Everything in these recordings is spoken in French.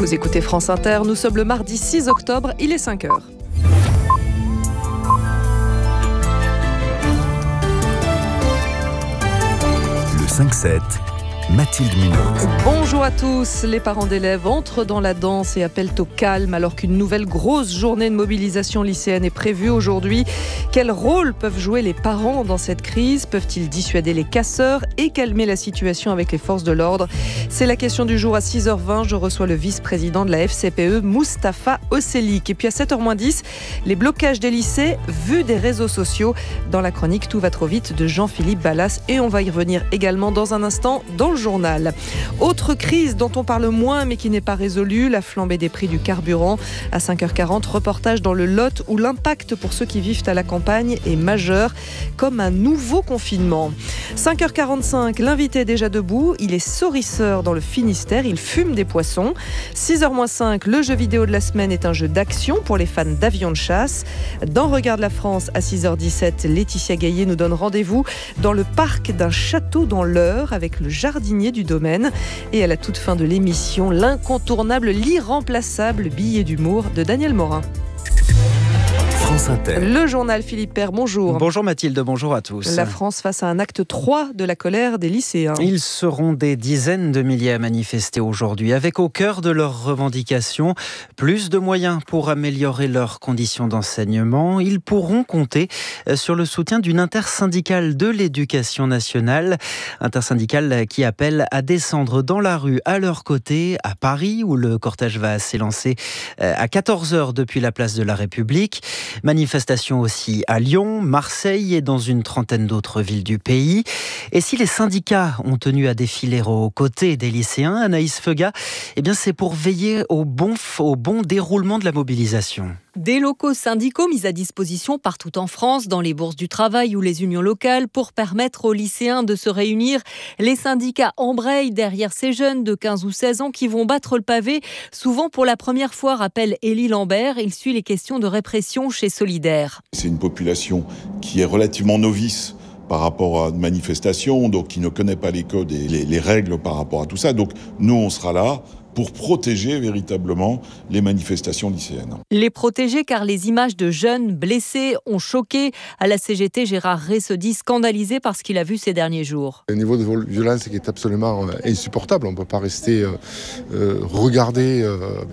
Vous écoutez France Inter, nous sommes le mardi 6 octobre, il est 5h. Le 5-7, Mathilde Munoz. Bonjour à tous. Les parents d'élèves entrent dans la danse et appellent au calme alors qu'une nouvelle grosse journée de mobilisation lycéenne est prévue aujourd'hui. Quel rôle peuvent jouer les parents dans cette crise ? Peuvent-ils dissuader les casseurs et calmer la situation avec les forces de l'ordre ? C'est la question du jour à 6h20. Je reçois le vice-président de la FCPE, Moustapha Osselik. Et puis à 7h10, les blocages des lycées vus des réseaux sociaux. Dans la chronique Tout va trop vite de Jean-Philippe Ballas. Et on va y revenir également dans un instant dans le journal. Autre crise dont on parle moins mais qui n'est pas résolue, la flambée des prix du carburant. À 5h40, reportage dans le Lot où l'impact pour ceux qui vivent à la campagne est majeur, comme un nouveau confinement. 5h45, l'invité est déjà debout, il est saurisseur dans le Finistère, il fume des poissons. 6h-5, le jeu vidéo de la semaine est un jeu d'action pour les fans d'avions de chasse. Dans Regarde la France, à 6h17, Laetitia Gaillet nous donne rendez-vous dans le parc d'un château dans l'Eure avec le jardinier du domaine. Et à la toute fin de l'émission, l'incontournable, l'irremplaçable billet d'humour de Daniel Morin. France Inter. Le journal Philippe Père, bonjour. Bonjour Mathilde, bonjour à tous. La France face à un acte 3 de la colère des lycéens. Ils seront des dizaines de milliers à manifester aujourd'hui, avec au cœur de leurs revendications plus de moyens pour améliorer leurs conditions d'enseignement. Ils pourront compter sur le soutien d'une intersyndicale de l'éducation nationale, intersyndicale qui appelle à descendre dans la rue à leur côté, à Paris, où le cortège va s'élancer à 14h depuis la place de la République. Manifestation aussi à Lyon, Marseille et dans une trentaine d'autres villes du pays. Et si les syndicats ont tenu à défiler aux côtés des lycéens, Anaïs Feuga, c'est pour veiller au bon déroulement de la mobilisation. Des locaux syndicaux mis à disposition partout en France, dans les bourses du travail ou les unions locales, pour permettre aux lycéens de se réunir. Les syndicats embrayent derrière ces jeunes de 15 ou 16 ans qui vont battre le pavé, souvent pour la première fois, rappelle Élie Lambert. Il suit les questions de répression chez Solidaire. C'est une population qui est relativement novice par rapport à une manifestation, donc qui ne connaît pas les codes et les règles par rapport à tout ça. Donc nous, on sera là pour protéger véritablement les manifestations lycéennes. Les protéger car les images de jeunes blessés ont choqué. À la CGT, Gérard Rey se dit scandalisé par ce qu'il a vu ces derniers jours. Le niveau de violence qui est absolument insupportable. On ne peut pas rester regarder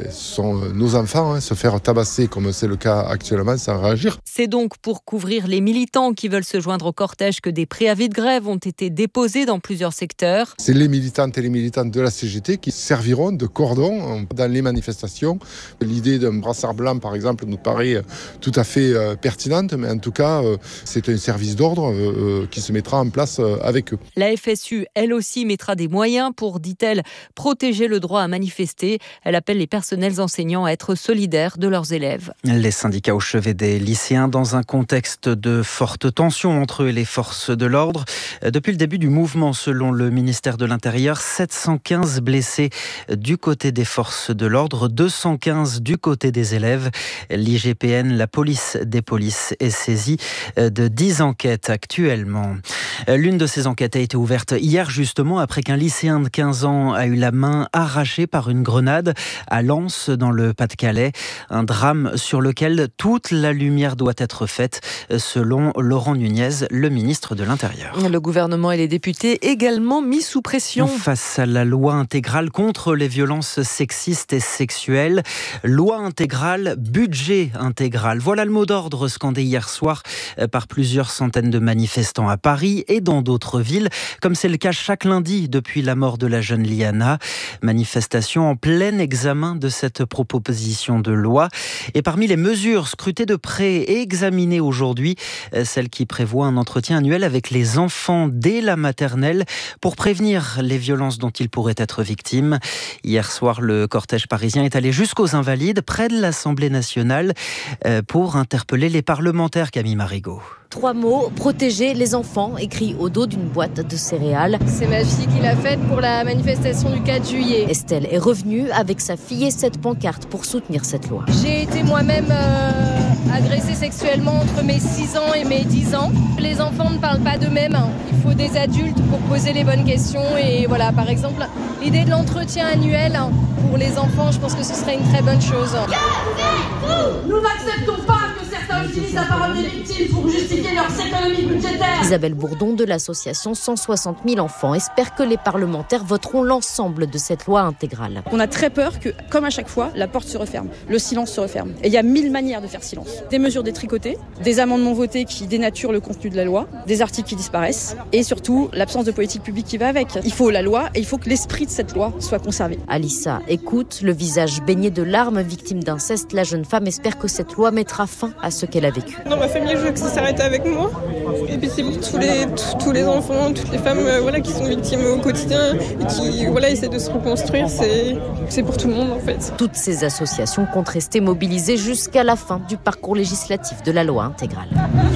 nos enfants se faire tabasser comme c'est le cas actuellement sans réagir. C'est donc pour couvrir les militants qui veulent se joindre au cortège que des préavis de grève ont été déposés dans plusieurs secteurs. C'est les militantes et les militants de la CGT qui serviront de cordon dans les manifestations. L'idée d'un brassard blanc, par exemple, nous paraît tout à fait pertinente, mais en tout cas, c'est un service d'ordre qui se mettra en place avec eux. La FSU, elle aussi, mettra des moyens pour, dit-elle, protéger le droit à manifester. Elle appelle les personnels enseignants à être solidaires de leurs élèves. Les syndicats au chevet des lycéens dans un contexte de forte tension entre eux et les forces de l'ordre. Depuis le début du mouvement, selon le ministère de l'Intérieur, 715 blessés du côté des forces de l'ordre, 215 du côté des élèves. L'IGPN, la police des polices, est saisie de 10 enquêtes actuellement. L'une de ces enquêtes a été ouverte hier justement après qu'un lycéen de 15 ans a eu la main arrachée par une grenade à Lens dans le Pas-de-Calais. Un drame sur lequel toute la lumière doit être faite selon Laurent Nunez, le ministre de l'Intérieur. Le gouvernement et les députés également mis sous pression. Face à la loi intégrale contre les violences sexistes et sexuelles. Loi intégrale, budget intégral. Voilà le mot d'ordre scandé hier soir par plusieurs centaines de manifestants à Paris et dans d'autres villes, comme c'est le cas chaque lundi depuis la mort de la jeune Liana. Manifestation en plein examen de cette proposition de loi. Et parmi les mesures scrutées de près et examinées aujourd'hui, celle qui prévoit un entretien annuel avec les enfants dès la maternelle pour prévenir les violences dont ils pourraient être victimes. Hier soir, le cortège parisien est allé jusqu'aux Invalides, près de l'Assemblée nationale, pour interpeller les parlementaires, Camille Marigot. 3 mots, protéger les enfants, écrits au dos d'une boîte de céréales. C'est ma fille qui l'a faite pour la manifestation du 4 juillet. Estelle est revenue avec sa fille et cette pancarte pour soutenir cette loi. J'ai été moi-même agressée sexuellement entre mes 6 ans et mes 10 ans. Les enfants ne parlent pas d'eux-mêmes. Il faut des adultes pour poser les bonnes questions. Et voilà, par exemple, l'idée de l'entretien annuel pour les enfants, je pense que ce serait une très bonne chose. Nous n'acceptons pas que certains utilisent la parole des victimes pour justifier leurs économies budgétaires. Isabelle Bourdon de l'association 160 000 enfants espère que les parlementaires voteront l'ensemble de cette loi intégrale. On a très peur que, comme à chaque fois, la porte se referme, le silence se referme. Et il y a 1000 manières de faire silence. Des mesures détricotées, des amendements votés qui dénaturent le contenu de la loi, des articles qui disparaissent et surtout l'absence de politique publique qui va avec. Il faut la loi et il faut que l'esprit de cette loi soit conservé. Alissa écoute, le visage baigné de larmes, victime d'inceste, la jeune femme espère que cette loi mettra fin à ce qu'elle a vécu. Dans ma famille, je veux que ça s'arrête avec moi. Et puis c'est pour tous les enfants, toutes les femmes qui sont victimes au quotidien et qui essaient de se reconstruire. C'est pour tout le monde en fait. Toutes ces associations comptent rester mobilisées jusqu'à la fin du parcours législatif de la loi intégrale.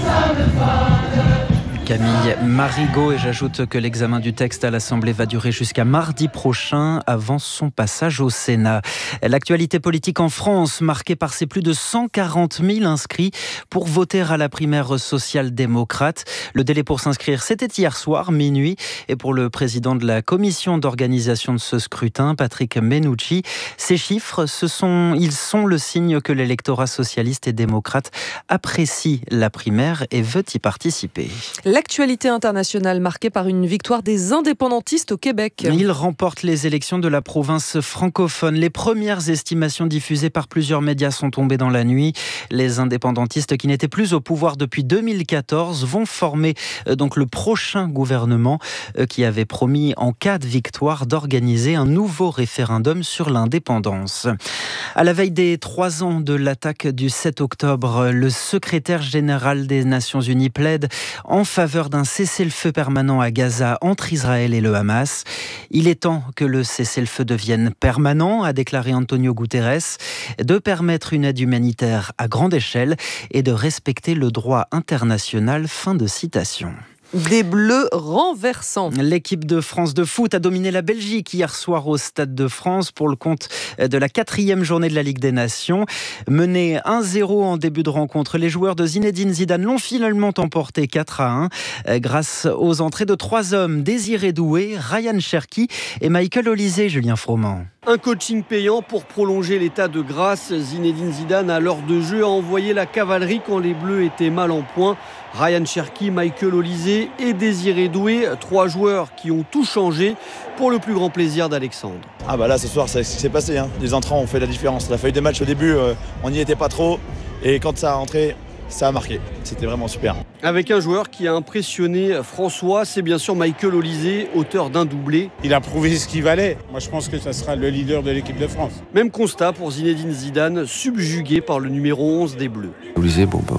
Camille Marigot, et j'ajoute que l'examen du texte à l'Assemblée va durer jusqu'à mardi prochain avant son passage au Sénat. L'actualité politique en France, marquée par ces plus de 140 000 inscrits pour voter à la primaire social-démocrate. Le délai pour s'inscrire, c'était hier soir, minuit. Et pour le président de la commission d'organisation de ce scrutin, Patrick Mennucci, ces chiffres, ils sont le signe que l'électorat socialiste et démocrate apprécie la primaire et veut y participer. L'actualité internationale marquée par une victoire des indépendantistes au Québec. Ils remportent les élections de la province francophone. Les premières estimations diffusées par plusieurs médias sont tombées dans la nuit. Les indépendantistes qui n'étaient plus au pouvoir depuis 2014 vont former donc le prochain gouvernement qui avait promis en cas de victoire d'organiser un nouveau référendum sur l'indépendance. À la veille des 3 ans de l'attaque du 7 octobre, le secrétaire général des Nations Unies plaide en faveur d'un cessez-le-feu permanent à Gaza entre Israël et le Hamas. Il est temps que le cessez-le-feu devienne permanent, a déclaré Antonio Guterres, de permettre une aide humanitaire à grande échelle et de respecter le droit international. Fin de citation. Des Bleus renversants. L'équipe de France de foot a dominé la Belgique hier soir au Stade de France pour le compte de la 4e journée de la Ligue des Nations. Menés 1-0 en début de rencontre, les joueurs de Zinedine Zidane l'ont finalement emporté 4-1 grâce aux entrées de 3 hommes, Désiré Doué, Ryan Cherki et Michael Olise. Julien Froment. Un coaching payant pour prolonger l'état de grâce. Zinedine Zidane, à l'heure de jeu, a envoyé la cavalerie quand les Bleus étaient mal en point. Ryan Cherki, Michael Olise et Désiré Doué, 3 joueurs qui ont tout changé pour le plus grand plaisir d'Alexandre. Là ce soir c'est ce qui s'est passé. Les entrants ont fait la différence. La feuille de match au début, on n'y était pas trop. Et quand ça a rentré, ça a marqué. C'était vraiment super. Avec un joueur qui a impressionné François, c'est bien sûr Michael Olise, auteur d'un doublé. Il a prouvé ce qu'il valait. Moi, je pense que ça sera le leader de l'équipe de France. Même constat pour Zinedine Zidane, subjugué par le numéro 11 des Bleus. Olise,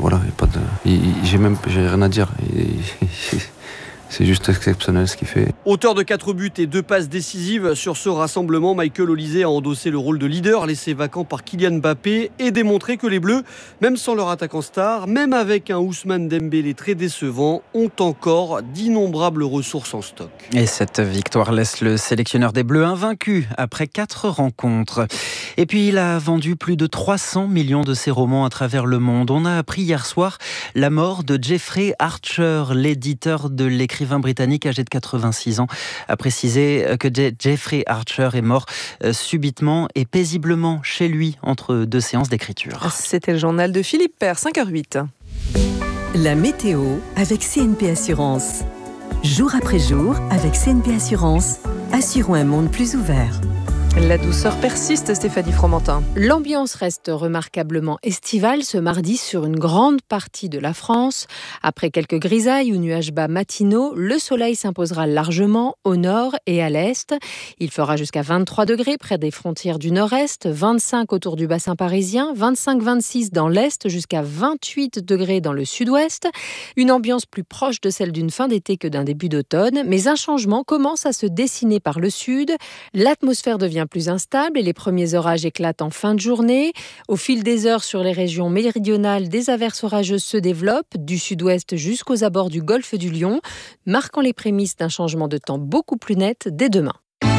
j'ai rien à dire. C'est juste exceptionnel ce qu'il fait. Auteur de 4 buts et 2 passes décisives sur ce rassemblement, Michael Olise a endossé le rôle de leader laissé vacant par Kylian Mbappé et démontré que les Bleus, même sans leur attaquant star, même avec un Ousmane Dembélé très décevant, ont encore d'innombrables ressources en stock. Et cette victoire laisse le sélectionneur des Bleus invaincu après 4 rencontres. Et puis il a vendu plus de 300 millions de ses romans à travers le monde. On a appris hier soir la mort de Jeffrey Archer, l'éditeur de l'écrivain britannique âgé de 86 ans, a précisé que Jeffrey Archer est mort subitement et paisiblement chez lui entre 2 séances d'écriture. C'était le journal de Philippe Père, 5h08. La météo avec CNP Assurance. Jour après jour, avec CNP Assurance, assurons un monde plus ouvert. La douceur persiste, Stéphanie Fromentin. L'ambiance reste remarquablement estivale ce mardi sur une grande partie de la France. Après quelques grisailles ou nuages bas matinaux, le soleil s'imposera largement au nord et à l'est. Il fera jusqu'à 23 degrés près des frontières du nord-est, 25 autour du bassin parisien, 25-26 dans l'est, jusqu'à 28 degrés dans le sud-ouest. Une ambiance plus proche de celle d'une fin d'été que d'un début d'automne, mais un changement commence à se dessiner par le sud. L'atmosphère devient devient plus instable et les premiers orages éclatent en fin de journée. Au fil des heures, sur les régions méridionales, des averses orageuses se développent, du sud-ouest jusqu'aux abords du golfe du Lion, marquant les prémices d'un changement de temps beaucoup plus net dès demain.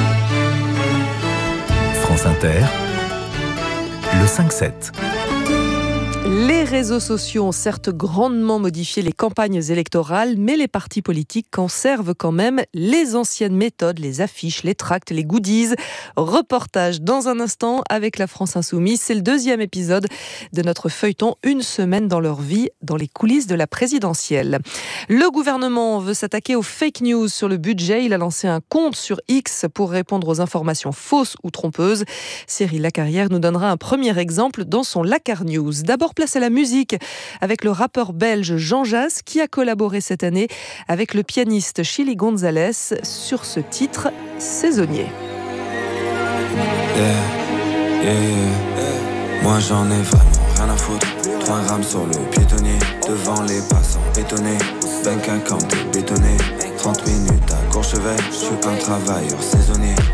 France Inter, le 5-7. Les réseaux sociaux ont certes grandement modifié les campagnes électorales, mais les partis politiques conservent quand même les anciennes méthodes, les affiches, les tracts, les goodies. Reportage dans un instant avec la France Insoumise. C'est le 2e épisode de notre feuilleton Une semaine dans leur vie, dans les coulisses de la présidentielle. Le gouvernement veut s'attaquer aux fake news sur le budget. Il a lancé un compte sur X pour répondre aux informations fausses ou trompeuses. Cyril Lacarrière nous donnera un premier exemple dans son Lacar News. D'abord, place à la musique avec le rappeur belge Jean Jass qui a collaboré cette année avec le pianiste Chili Gonzalez sur ce titre Saisonnier. Moi j'en ai vraiment rien à foutre. 3 grammes sur le piétonnier, devant les passants étonnés. 25 ans bétonné, 30 minutes à Courchevel. Je suis un travailleur saisonnier.